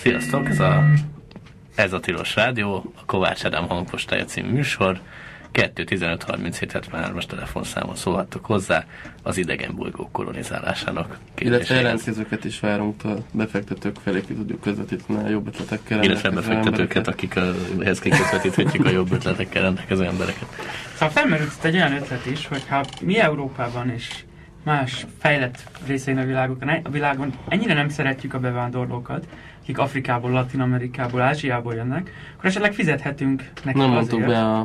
Sziasztok, ez a Tilos Rádió, a Kovács Ádám hangpostája című műsor. 2-15-37-73-as telefonszámon szólhattok hozzá az idegen bolygók kolonizálásának kérdéséhez. Illetve jelentkezőket is várunk a befektetők felé, ki tudjuk közvetíteni a jobb ötletekkel. Illetve befektetőket, akikhez kiközvetíthetjük a jobb ötletekkel rendelkező embereket. Szóval felmerült egy olyan ötlet is, hogy ha mi Európában és más fejlett részein a világon ennyire nem szeretjük a bevándorlókat, akik Afrikából, Latin-Amerikából, Ázsiából jönnek, akkor esetleg fizethetünk nekik nem azért. Nem mondtuk be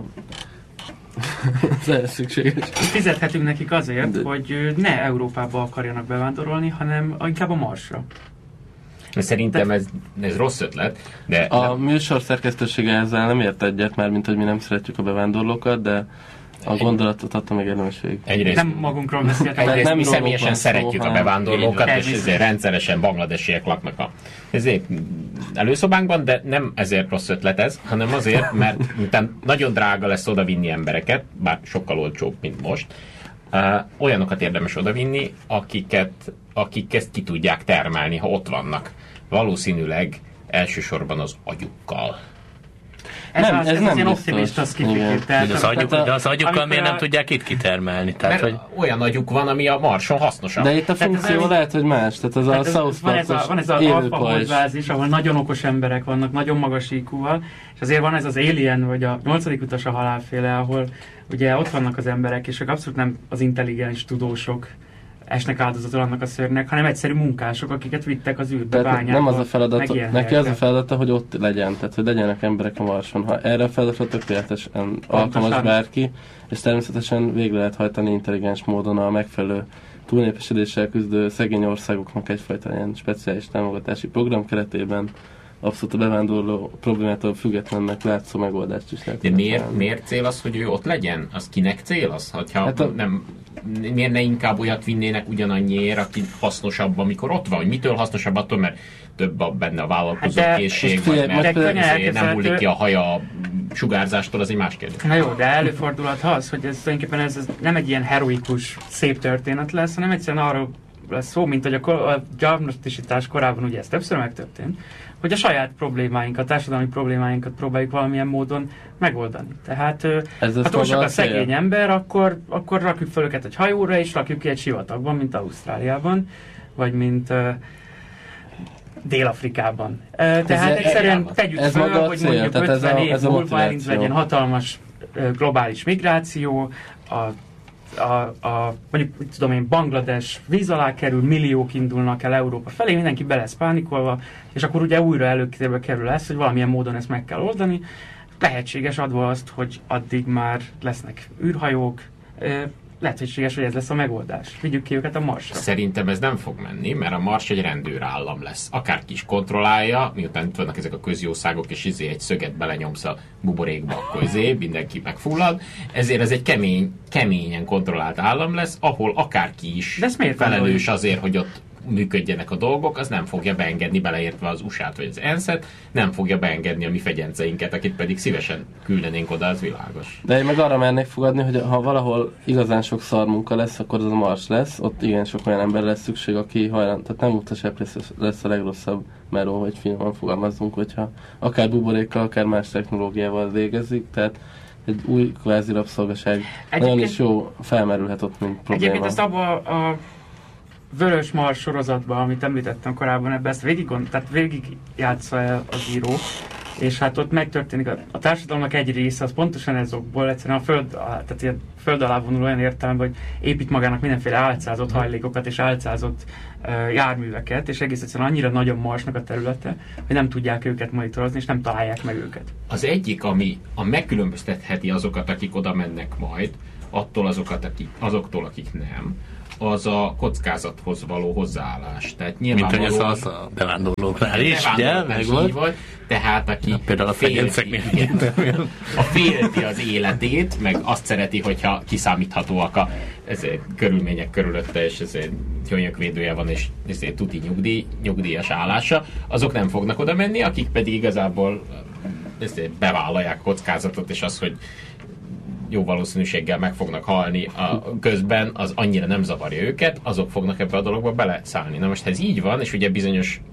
az szükséges. Fizethetünk nekik azért, hogy ne Európába akarjanak bevándorolni, hanem inkább a Marsra. Szerintem ez rossz ötlet, de... A műsor szerkesztősége ezzel nem ért egyet már, mint hogy mi nem szeretjük a bevándorlókat, de a gondolatot adta meg érdemes végig. Nem magunkról beszéltek. Egyrészt mi személyesen szeretjük a bevándorlókat, és ezért rendszeresen bangladesiek laknak ezért előszobánkban, de nem ezért rossz ötlet ez, hanem azért, mert nagyon drága lesz odavinni embereket, bár sokkal olcsóbb, mint most. Olyanokat érdemes odavinni, akik ezt ki tudják termelni, nem valószínűleg elsősorban az agyukkal. Ez nem ilyen optimista szkifit. De az agyukkal miért nem tudják itt kitermelni? Tehát, mert olyan agyuk van, ami a Marson hasznosabb. De itt a funkció lehet, hogy más. Tehát az a South Parkos van ez az alfa holdvázis, ahol nagyon okos emberek vannak, nagyon magas IQ-val, és azért van ez az Alien, vagy a 8. utas a halálféle, ahol ugye ott vannak az emberek, és abszolút nem az intelligens tudósok esnek áldozatul annak a szörnynek, hanem egyszerű munkások, akiket vittek az űrbe, bányába. Nem az a feladat, neki az a feladata, hogy ott legyen, tehát hogy legyenek emberek a Marson. Ha erre a feladatra tökéletesen alkalmas bárki, és természetesen végre lehet hajtani intelligens módon a megfelelő túlnépesedéssel küzdő szegény országoknak egyfajta ilyen speciális támogatási program keretében abszolút a bevándorló problémától függetlennek látszó megoldást is lehet. De miért cél az, hogy ő ott legyen? Az kinek cél az? Miért ne inkább olyat vinnének ugyanannyiért, aki hasznosabb, amikor ott van? Hogy mitől hasznosabb attól, mert több benne a vállalkozókészség, vagy mert nem hullik ki a haja sugárzástól, az egy más kérdés. Na jó, de előfordulhat az, hogy ez tulajdonképpen ez nem egy ilyen heroikus, szép történet lesz, hanem egyszerűen arról lesz szó, mint hogy a gyarmatosítás korában ugye ez többször megtörtént, hogy a saját problémáinkat, társadalmi problémáinkat próbáljuk valamilyen módon megoldani. Tehát ha túl sok a szegény ember, akkor rakjuk fel őket egy hajóra, és rakjuk ki egy sivatagban, mint Ausztráliában, vagy mint Dél-Afrikában. Tehát egyszerűen tegyük fel, hogy mondjuk 50 év múlva elindul egy ilyen hatalmas globális migráció, mondjuk, tudom én, Banglades víz alá kerül, milliók indulnak el Európa felé, mindenki be lesz pánikolva, és akkor ugye újra előtérbe kerül ez, hogy valamilyen módon ezt meg kell oldani. Lehetséges adva azt, hogy addig már lesznek űrhajók, lehetséges, hogy ez lesz a megoldás. Vigyük ki őket a Marsra. Szerintem ez nem fog menni, mert a Mars egy rendőrállam lesz. Akárki is kontrollálja, miután itt vannak ezek a közjószágok, és egy szöget belenyomsz a buborékba, akkor mindenki megfullad. Ezért ez egy keményen kontrollált állam lesz, ahol akárki is felelős azért, hogy ott működjenek a dolgok, az nem fogja beengedni, beleértve az USA-t vagy az ENSZ-et, nem fogja beengedni a mi fegyenceinket, akit pedig szívesen küldenénk oda, az világos. De én meg arra mernék fogadni, hogy ha valahol igazán sok szarmunka lesz, akkor az a Mars lesz, ott igen sok olyan ember lesz szükség, aki hajlandó, tehát nem utasepp lesz a legrosszabb meró, hogy finoman fogalmazzunk, hogyha akár buborékkal, akár más technológiával végezik, tehát egy új kvázi rabszolgaság nagyon is jó felmerülhet ott, mint probléma. Egyébként ezt abban a Vörös Mars sorozatban, amit említettem korábban, ebben ezt végig játsza el az író, és hát ott megtörténik a társadalomnak egy része, az pontosan ezokból egyszerűen tehát ilyen föld alá vonul olyan értelemben, hogy épít magának mindenféle álcázott hajlékokat és álcázott járműveket, és egész egyszerűen annyira nagy a Marsnak a területe, hogy nem tudják őket monitorozni, és nem találják meg őket. Az egyik, ami megkülönböztetheti azokat, akik oda mennek majd, azoktól, akik nem, az a kockázathoz való hozzáállás. Tehát nyilvánvaló... Mint hogy ez a bevándorlóknál is, ugye? Megvolt. Tehát aki például a félti az életét, meg azt szereti, hogyha kiszámíthatóak a körülmények körülötte, és ezért gyönyökvédője van, és ezért tuti nyugdíjas állása, azok nem fognak oda menni, akik pedig igazából bevállalják kockázatot, és az, hogy jó valószínűséggel meg fognak halni a közben, az annyira nem zavarja őket, azok fognak ebbe a dologba beleszállni. Na most, ha ez így van, és ugye bizonyos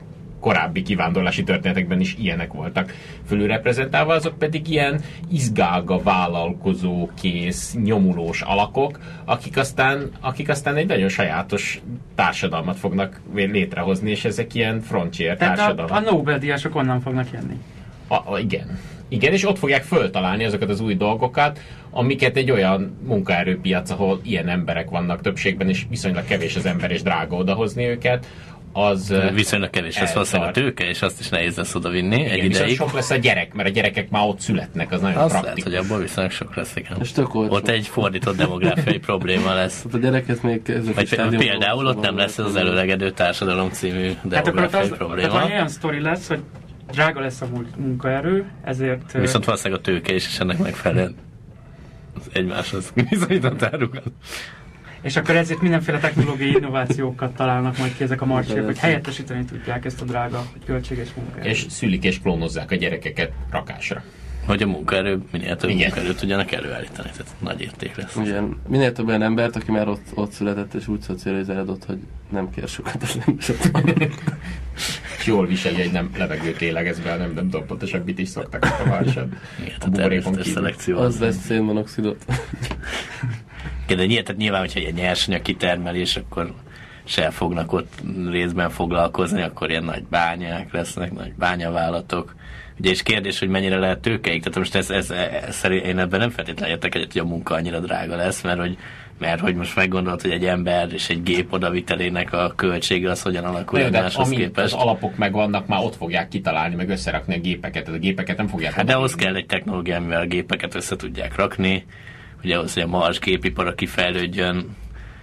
korábbi kivándorlási történetekben is ilyenek voltak fölülreprezentálva, azok pedig ilyen izgága, vállalkozókész, nyomulós alakok, akik aztán egy nagyon sajátos társadalmat fognak létrehozni, és ezek ilyen frontier társadalmak. Tehát a Nobel-díjasok onnan fognak jönni. Igen, és ott fogják föltalálni azokat az új dolgokat, amiket egy olyan munkaerőpiac, ahol ilyen emberek vannak többségben, és viszonylag kevés az ember, és drága odahozni őket, az viszonylag kevés lesz valószínűleg a tőke, és azt is nehéz lesz odavinni. Igen, egy ideig. Sok lesz a gyerek, mert a gyerekek már ott születnek, az nagyon praktikus. Lehet, hogy abból viszonylag sok lesz, igen. Ott egy fordított demográfiai probléma lesz. A gyereket még például ott nem lesz az előregedő társadalom című demográfiai probléma. Tehát olyan sztori lesz, hogy drága lesz a munkaerő, ezért... Viszont valószínűleg a tőke is ennek megfelelően az egymáshoz bizonyított árukat. És akkor ezért mindenféle technológiai innovációkat találnak majd ki ezek a marsiak, hogy helyettesíteni tudják ezt a drága, költséges munkaerőt. És szülik és klónozzák a gyerekeket rakásra. Hogy a munkaerő, minél több munkaerőt tudjanak előállítani, tehát nagy érték lesz. Igen, minél több olyan embert, aki már ott született és úgy szocializálódott, hogy nem kér sokat az ember. És jól viseli, hogy nem levegőt lélegez be, nem tudom pontosan mit is szoktak a marsad. Igen, a természetes szelekció. Az lesz szénmonoxidot. De nyilván, hogyha egy nyersanyag kitermelés, akkor se fognak ott részben foglalkozni, akkor ilyen nagy bányák lesznek, nagy bányavállalatok. Ugye és kérdés, hogy mennyire lehet tőkeik. Tehát most ez szerint én ebben nem feltétlenül értek egyet, hogy a munka annyira drága lesz, mert hogy most meggondolt, hogy egy ember és egy gép odavitelének a költsége az hogyan alakul egymáshoz képest. Az alapok megvannak, már ott fogják kitalálni, meg összerakni a gépeket. A gépeket nem fogják... Hát de ahhoz kell egy technológia, amivel a gépeket össze tudják rakni. Ugye ahhoz, hogy a Mars gépipara kifejlődjön,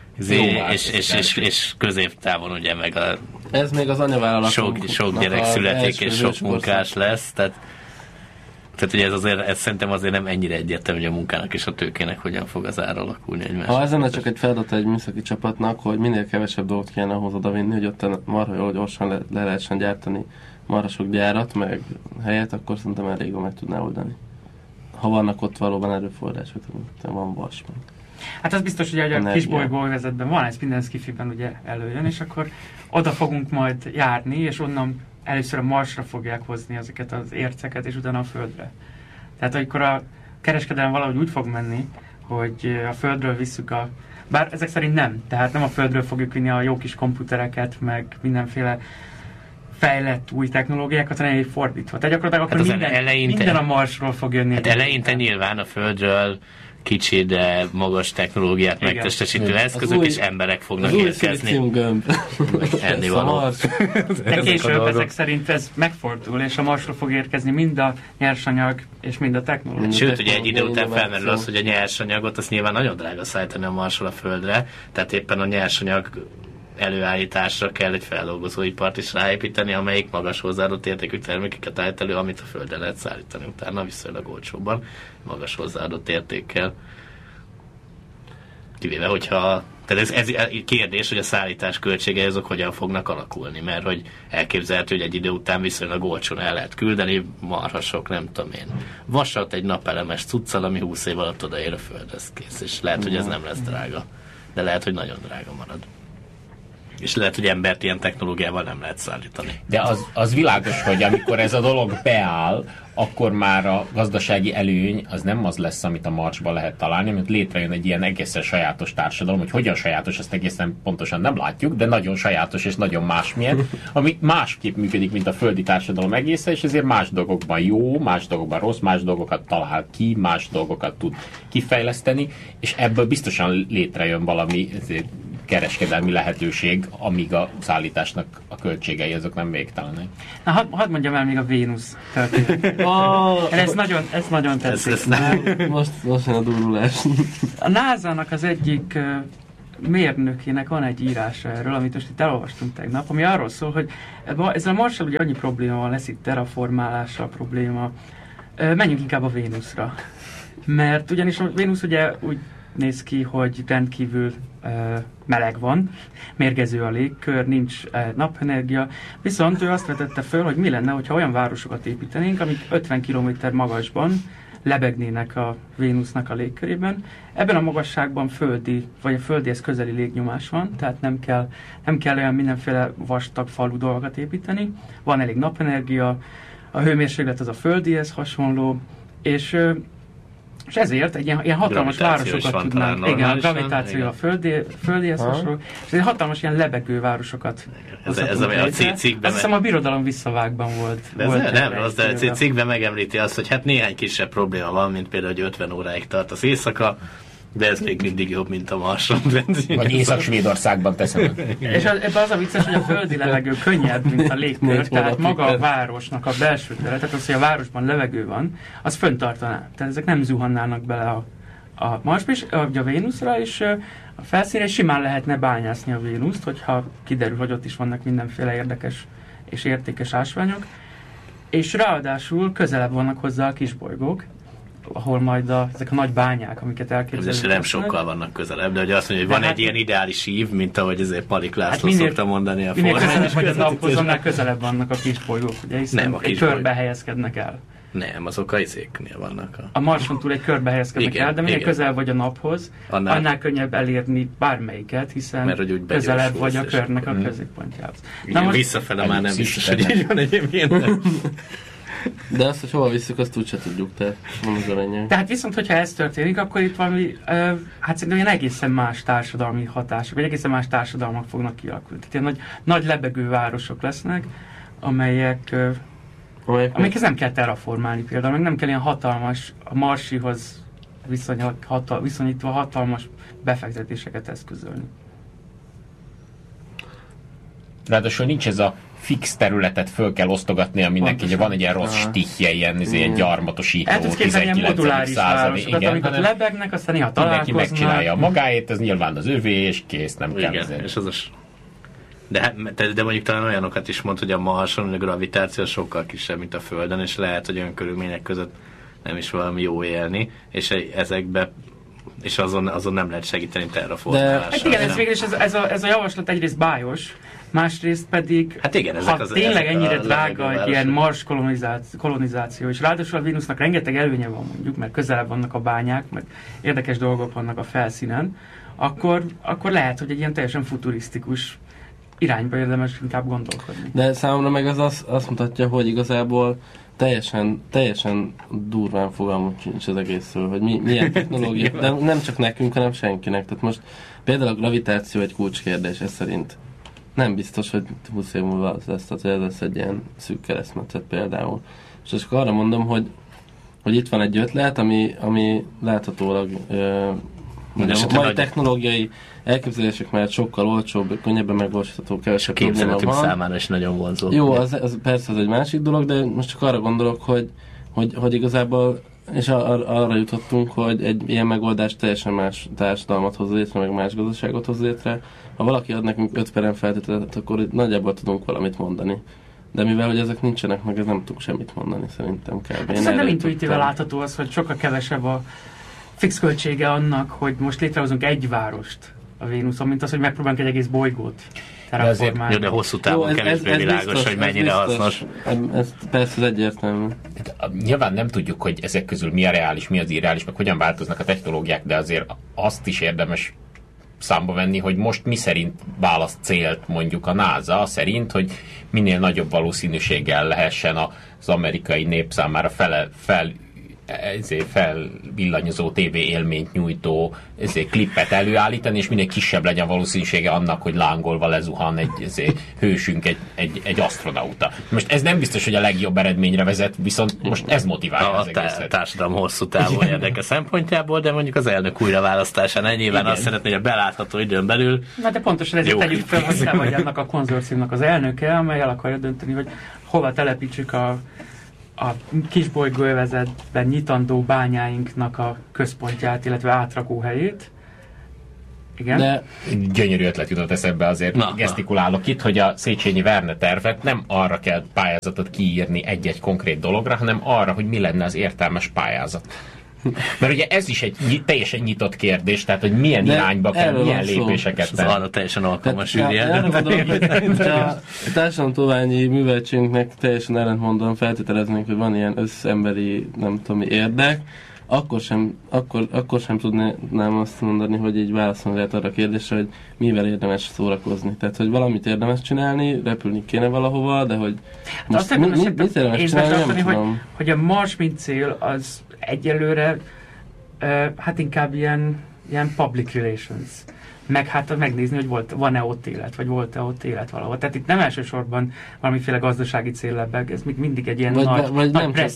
és középtávon ugye meg a ez még az anyavállalatok sok gyerek születik és sok munkás lesz, tehát ugye ez szerintem azért nem ennyire egyértelmű, hogy a munkának és a tőkének hogyan fog az ára alakulni egymásra. Ha ez lenne csak egy feladat egy műszaki csapatnak, hogy minél kevesebb dolgot kellene ahhoz odavinni, hogy ott marha jól gyorsan le lehessen gyártani marha sok gyárat, meg helyet, akkor szerintem elég meg tudná oldani. Ha vannak ott valóban erőforrások, van vas meg. Hát az biztos, hogy a kisbolygóvezetben van, ez minden skifiben ugye előjön, és akkor oda fogunk majd járni, és onnan először a Marsra fogják hozni ezeket az érceket, és utána a Földre. Tehát amikor a kereskedelem valahogy úgy fog menni, hogy a Földről visszük bár ezek szerint nem, tehát nem a Földről fogjuk vinni a jó kis komputereket, meg mindenféle fejlett új technológiákat, hanem fordítva. Tehát gyakorlatilag akkor minden a Marsról fog jönni. Hát eleinte nyilván a Földről kicsi, de magas technológiát megtestesítő eszközök, és emberek fognak érkezni. Enni való. De később ezek szerint ez megfordul, és a Marsról fog érkezni mind a nyersanyag, és mind a technológia. Sőt, ugye egy idő után felmerül az, hogy a nyersanyagot, azt nyilván nagyon drága szállítani a Marsról a Földre, tehát éppen a nyersanyag előállításra kell egy feldolgozóipart is ráépíteni, amelyik magas hozzáadott értékű termékeket állít elő, amit a Földre lehet szállítani utána viszonylag olcsóban, magas hozzáadott értékkel. Kivéve, hogyha... Tehát ez kérdés, hogy a szállítás költségei azok hogyan fognak alakulni, mert hogy elképzelhető, hogy egy idő után viszonylag olcsón el lehet küldeni, marhasok, nem tudom én. Vasat egy napelemes cuccal, ami 20 év alatt odaér a Földhez, kész, és lehet, hogy ez nem lesz drága. De lehet, hogy nagyon drága marad. És lehet, hogy embert ilyen technológiával nem lehet szállítani. De az világos, hogy amikor ez a dolog beáll, akkor már a gazdasági előny az nem az lesz, amit a Marsban lehet találni, mert létrejön egy ilyen egészen sajátos társadalom, hogy hogyan sajátos, ezt egészen pontosan nem látjuk, de nagyon sajátos és nagyon másmilyen, ami másképp működik, mint a földi társadalom egészen, és ezért más dolgokban jó, más dolgokban rossz, más dolgokat talál ki, más dolgokat tud kifejleszteni, és ebből biztosan létrejön valami kereskedelmi lehetőség, amíg a szállításnak a költségei azok nem végtelenek. Na, hadd mondjam el még a Vénusz történet. Ez nagyon tetszik. Most jön a durulás. A NASA-nak az egyik mérnökének van egy írása erről, amit most itt elolvastunk tegnap, ami arról szól, hogy ezzel a Marssal ugye annyi probléma van, lesz itt terraformálással probléma. Menjünk inkább a Vénuszra. Mert ugyanis a Vénusz ugye úgy néz ki, hogy rendkívül meleg van, mérgező a légkör, nincs napenergia, viszont ő azt vetette föl, hogy mi lenne, hogyha olyan városokat építenénk, amik 50 km magasban lebegnének a Vénusznak a légkörében. Ebben a magasságban földi, vagy a földihez közeli légnyomás van, tehát nem kell olyan mindenféle vastag falu dolgokat építeni. Van elég napenergia, a hőmérséklet az a földihez hasonló, és ezért egy ilyen hatalmas városokat tudnánk. Igen, a gravitáció a földihez hasonló, és egy hatalmas ilyen lebegő városokat. Ez ami a cikkben. Azt hiszem a Birodalom visszavágban volt. A cikkben megemlíti azt, hogy hát néhány kisebb probléma van, mint például, hogy 50 óráig tart az éjszaka, de ez még mindig jobb, mint a Marson. Vagy Észak-Svédországban teszem. És ebben az a vicces, hogy a földi levegő könnyebb, mint a légkör, tehát maga a városnak a belső tere, tehát az, hogy a városban levegő van, az föntartaná. Tehát ezek nem zuhannának bele a Marsba is, a Vénuszra, és a felszínre simán lehetne bányászni a Vénuszt, hogyha kiderül, hogy ott is vannak mindenféle érdekes és értékes ásványok. És ráadásul közelebb vannak hozzá a kisbolygók, ahol majd ezek a nagy bányák, amiket elképzelünk. Nem sokkal vannak közelebb, de hogy azt mondja, hogy van egy ilyen ideális ív, mint ahogy ezért Palik László szokta mondani a Minél közelebb vagy a naphoz, annál közelebb vannak a kisbolygók, ugye, hiszen egy körbe helyezkednek el. Nem, azok a izéknél vannak. A Marson túl egy körbe helyezkednek el, de minél közelebb vagy a naphoz, annál könnyebb elérni bármelyiket, hiszen közelebb vagy a körnek a középpontjához. Igen, visszafele már nem biztos, hogy így van egyébként. De azt, hogy hova visszük, azt úgyse tudjuk, tehát viszont, hogyha ez történik, akkor itt valami, hát szerintem ilyen egészen más társadalmi hatások, vagy egészen más társadalmak fognak kialakulni. Tehát ilyen nagy lebegő városok lesznek, amelyekhez nem kell terraformálni például, meg nem kell ilyen hatalmas, a marsihoz viszonyítva hatalmas befektetéseket eszközölni. Ráadásul nincs ez a fix területet föl kell osztogatni, a mindenki, hogy van egy ilyen rossz stihje, ilyen gyarmatosító, 19. százalék, amikor lebegnek, aztán néha találkoznak. Mindenki megcsinálja magáét, ez nyilván az övé, és kész, nem kell. Igen, és de mondjuk talán olyanokat is mond, hogy a Marson a gravitáció sokkal kisebb, mint a Földön, és lehet, hogy olyan körülmények között nem is valami jó élni, és ezekbe és azon nem lehet segíteni terraformálással. Hát igen, ez végül is ez a javaslat egyrészt bájos, másrészt pedig, hát igen, ha tényleg ennyire drága egy ilyen Mars kolonizáció, és ráadásul a Vénusznak rengeteg előnye van mondjuk, mert közelebb vannak a bányák, meg érdekes dolgok vannak a felszínen, akkor lehet, hogy egy ilyen teljesen futurisztikus irányba érdemes inkább gondolkodni. De számomra meg az azt mutatja, hogy igazából teljesen durván fogalmunk sincs az egészről, hogy milyen technológia, de nem csak nekünk, hanem senkinek. Tehát most például a gravitáció egy kulcskérdés, ez szerint. Nem biztos, hogy 20 év múlva az lesz, tehát ez lesz egy ilyen szűk keresztmetszet például. És csak arra mondom, hogy itt van egy ötlet, ami láthatólag a mai technológiai elképzelések mellett sokkal olcsóbb, könnyebben megvalósítható, kevesebb probléma van. Számára is nagyon vonzó. Jó, az persze az egy másik dolog, de most csak arra gondolok, hogy igazából, és arra jutottunk, hogy egy ilyen megoldás teljesen más társadalmat hoz létre, meg más gazdaságot hoz létre. Ha valaki ad nekünk 5 perem feltételt, akkor nagyjából tudunk valamit mondani. De mivel, hogy ezek nincsenek, meg ez nem tudunk semmit mondani, szerintem kell. Hát nem intuitíve látható az, hogy sokkal kevesebb a fix költsége annak, hogy most létrehozunk egy várost a Vénuszon, mint az, hogy megpróbálunk egy egész bolygót terraformálni. De hosszú távon kevésbé világos, biztos, hogy mennyire hasznos. Ez persze egyértelmű. Nyilván nem tudjuk, hogy ezek közül mi a reális, mi az irreális, meg hogyan változnak a technológiák, de azért azt is érdemes számba venni, hogy most mi szerint választ célt mondjuk a NASA, szerint, hogy minél nagyobb valószínűséggel lehessen az amerikai nép számára felvillanyozó TV élményt nyújtó klippet előállítani, és minél kisebb legyen valószínűsége annak, hogy lángolva lezuhan egy hősünk, egy asztronauta. Most ez nem biztos, hogy a legjobb eredményre vezet, viszont most ez motiválja az egészet. A társadalom hosszú távon érdeke szempontjából, de mondjuk az elnök újraválasztásánál nyilván azt szeretné, hogy a belátható időn belül. Na de pontosan ezért tegyük fel, hogy te vagy annak a konzorciumnak az elnöke, amely el akarja dönteni, hogy hova telepítsük a kisbolygóövezetben nyitandó bányáinknak a központját, illetve átrakóhelyét. Igen? De gyönyörű ötlet jutott eszembe, azért gesztikulálok itt, hogy a Széchenyi Verne tervet nem arra kell pályázatot kiírni egy-egy konkrét dologra, hanem arra, hogy mi lenne az értelmes pályázat. Mert ugye ez is egy teljesen nyitott kérdés, tehát hogy milyen irányba kell, milyen lépéseket tenni. Ez arra teljesen alkalmas ürje. A társadalomtudományi műveltségünknek teljesen ellentmondóan feltételeznénk, hogy van ilyen összemberi, nem tudom, érdek, akkor sem tudnám azt mondani, hogy így válaszolni lehet arra a kérdésre, hogy mivel érdemes szórakozni. Tehát, hogy valamit érdemes csinálni, repülni kéne valahova, de hogy most mit érdemes csinálni, nem tudom. Hogy a Mars mint cél az egyelőre hát inkább ilyen public relations. Meg hát megnézni, hogy van-e ott élet, vagy volt-e ott élet valahol. Tehát itt nem elsősorban valamiféle gazdasági cél lebeg, ez még mindig egy ilyen nagy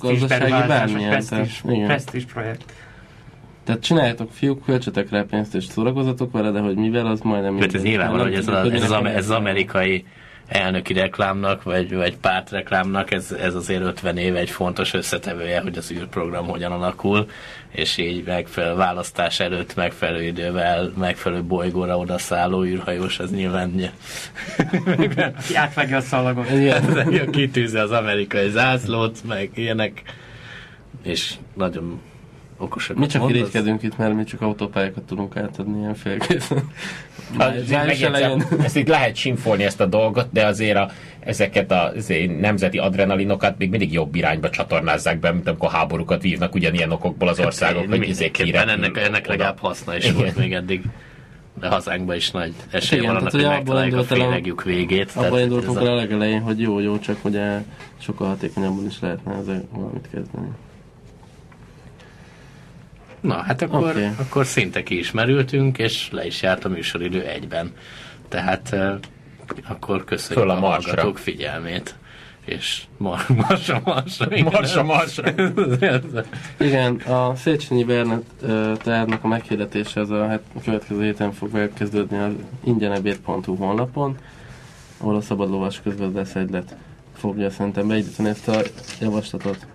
presztízs projekt. Tehát csináljátok, fiúk, költsetek rá pénzt és szórakozatok vele, de hogy mivel, az majdnem minden. Ez nyilvánvaló, hogy ez az amerikai elnöki reklámnak, vagy pártreklámnak, ez azért 50 éve egy fontos összetevője, hogy az űrprogram hogyan alakul, és így megfelelő választás előtt, megfelelő idővel, megfelelő bolygóra odaszálló űrhajós, az nyilván aki átvágja a szalagot. Kitűzi az amerikai zászlót, meg ilyenek, és nagyon okosak. Mi csak irigykedünk itt, mert mi csak autópályákat tudunk átadni ilyen félkészen. Ezt itt lehet simfolni ezt a dolgot, de azért ezeket a nemzeti adrenalinokat még mindig jobb irányba csatornázzák be, mint amikor háborúkat vívnak ugyanilyen okokból az országok, hogy ennek legalább haszna is volt még eddig. De hazánkban is nagy esély van annak, hogy megtaláljuk a féregjuk végét. Abban indultunk el a legelején, hogy jó, csak ugye sokkal hatékonyabban is lehetne ezzel valamit kezdeni. Na, hát akkor szinte kiismerültünk, és le is járt a műsoridő egyben. Tehát akkor köszönjük a hallgatók figyelmét. És Marsra. Igen, a Széchenyi Bernet tárnak a meghirdetése az a következő héten fog elkezdődni az ingyenebéd.hu honlapon, ahol a szabadlovas közgazdász egylet fogja szerintem beindítani ezt a javaslatot.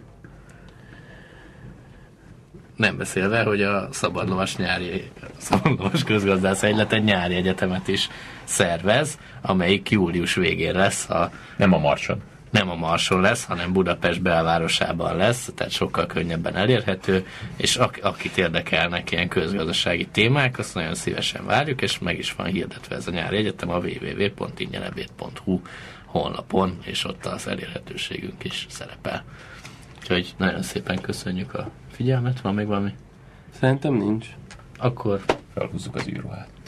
Nem beszélve, hogy a szabadlovas közgazdász egylet egy nyári egyetemet is szervez, amelyik július végén lesz. Nem a Marson. Nem a Marson lesz, hanem Budapest belvárosában lesz, tehát sokkal könnyebben elérhető, és akit érdekelnek ilyen közgazdasági témák, azt nagyon szívesen várjuk, és meg is van hirdetve ez a nyári egyetem a www.ingyenebéd.hu honlapon, és ott az elérhetőségünk is szerepel. Úgyhogy nagyon szépen köszönjük a figyelmet. Van még valami? Szerintem nincs. Akkor felhúzzuk az űrruhát.